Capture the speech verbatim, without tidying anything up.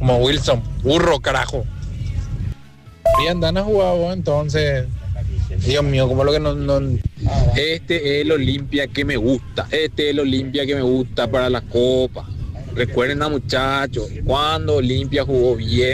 como Wilson, burro, carajo. Bien, Dan ha jugado, entonces, Dios mío, como lo que no, no... Este es el Olimpia que me gusta, este es el Olimpia que me gusta para la Copa. Recuerden a muchachos, cuando Olimpia jugó bien.